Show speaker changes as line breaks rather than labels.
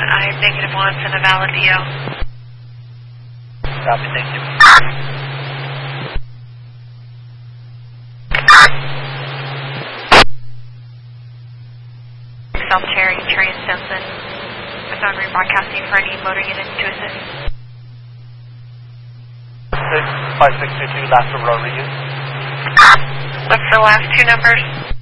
I have -1, send a valid DO.
Copy, thank you.
Self-Cherry, Cherry and Stimson. With on rebroadcasting for any motor units to assist.
5622, last row reuse.
Look for the last two numbers.